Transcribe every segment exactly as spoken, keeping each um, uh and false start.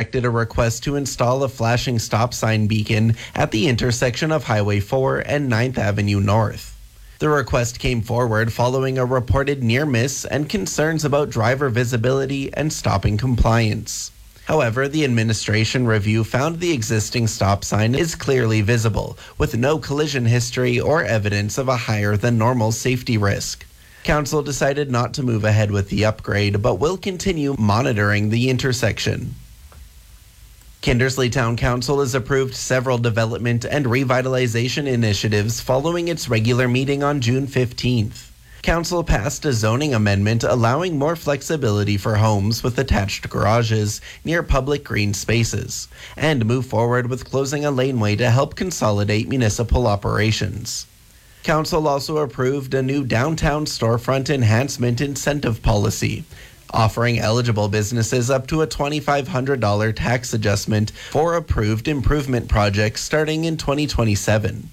rejected a request to install a flashing stop sign beacon at the intersection of Highway four and ninth Avenue North. The request came forward following a reported near miss and concerns about driver visibility and stopping compliance. However, the administration review found the existing stop sign is clearly visible, with no collision history or evidence of a higher than normal safety risk. Council decided not to move ahead with the upgrade, but will continue monitoring the intersection. Kindersley Town Council has approved several development and revitalization initiatives following its regular meeting on June fifteenth. Council passed a zoning amendment allowing more flexibility for homes with attached garages near public green spaces, and move forward with closing a laneway to help consolidate municipal operations. Council also approved a new downtown storefront enhancement incentive policy, offering eligible businesses up to a twenty-five hundred dollars tax adjustment for approved improvement projects starting in twenty twenty-seven.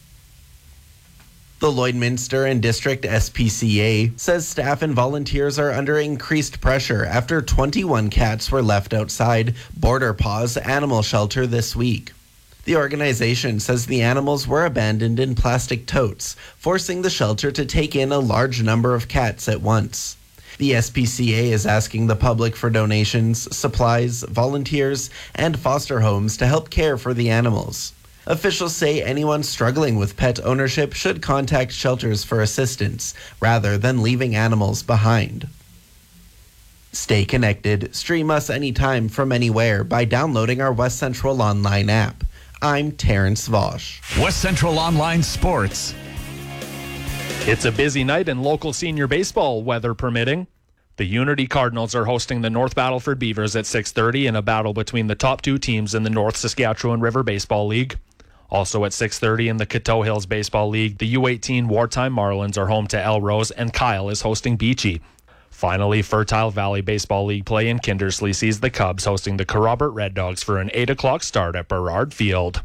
The Lloydminster and District S P C A says staff and volunteers are under increased pressure after twenty-one cats were left outside Border Paws Animal Shelter this week. The organization says the animals were abandoned in plastic totes, forcing the shelter to take in a large number of cats at once. The S P C A is asking the public for donations, supplies, volunteers, and foster homes to help care for the animals. Officials say anyone struggling with pet ownership should contact shelters for assistance, rather than leaving animals behind. Stay connected. Stream us anytime from anywhere by downloading our West Central Online app. I'm Terrence Vosch. West Central Online Sports. It's a busy night in local senior baseball, weather permitting. The Unity Cardinals are hosting the North Battleford Beavers at six thirty in a battle between the top two teams in the North Saskatchewan River Baseball League. Also at six thirty in the Coteau Hills Baseball League, the U eighteen Wartime Marlins are home to Elrose, and Kyle is hosting Beachy. Finally, Fertile Valley Baseball League play in Kindersley sees the Cubs hosting the Kerrobert Red Dogs for an eight o'clock start at Burrard Field.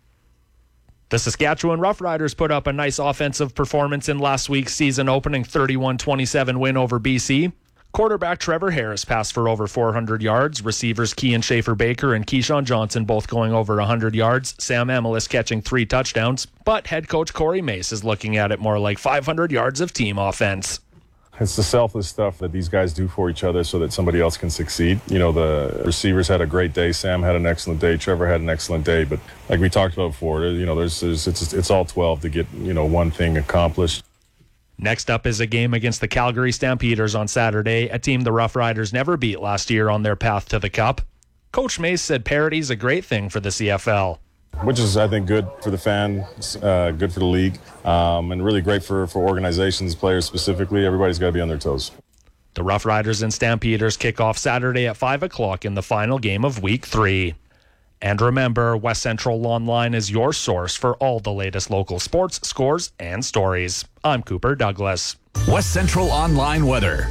The Saskatchewan Roughriders put up a nice offensive performance in last week's season opening thirty-one twenty-seven win over B C. Quarterback Trevor Harris passed for over four hundred yards. Receivers Kean Schaefer-Baker and Keyshawn Johnson both going over one hundred yards. Sam Amelis catching three touchdowns. But head coach Corey Mace is looking at it more like five hundred yards of team offense. It's the selfless stuff that these guys do for each other so that somebody else can succeed. You know, the receivers had a great day. Sam had an excellent day. Trevor had an excellent day. But like we talked about before, you know, there's, there's it's it's all twelve to get, you know, one thing accomplished. Next up is a game against the Calgary Stampeders on Saturday, a team the Rough Riders never beat last year on their path to the Cup. Coach Mace said parity's a great thing for the C F L. Which is, I think, good for the fans, uh, good for the league, um, and really great for, for organizations, players specifically. Everybody's got to be on their toes. The Rough Riders and Stampeders kick off Saturday at five o'clock in the final game of Week three. And remember, West Central Online is your source for all the latest local sports, scores, and stories. I'm Cooper Douglas. West Central Online weather.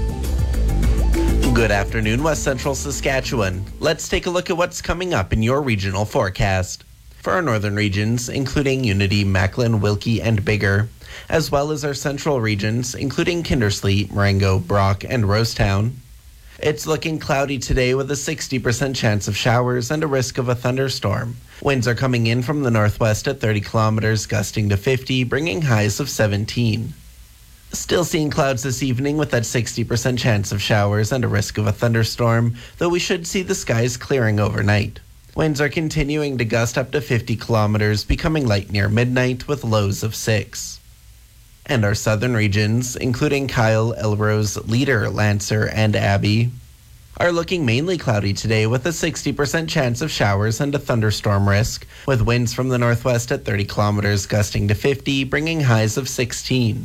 Good afternoon, West Central Saskatchewan. Let's take a look at what's coming up in your regional forecast. For our northern regions, including Unity, Macklin, Wilkie, and Bigger, as well as our central regions, including Kindersley, Marengo, Brock, and Rosetown, it's looking cloudy today with a sixty percent chance of showers and a risk of a thunderstorm. Winds are coming in from the northwest at thirty kilometers, gusting to fifty, bringing highs of seventeen. Still seeing clouds this evening with that sixty percent chance of showers and a risk of a thunderstorm, though we should see the skies clearing overnight. Winds are continuing to gust up to fifty kilometers, becoming light near midnight with lows of six. And our southern regions, including Kyle, Elrose, Leader, Lancer, and Abbey, are looking mainly cloudy today with a sixty percent chance of showers and a thunderstorm risk, with winds from the northwest at thirty kilometers gusting to fifty, bringing highs of sixteen.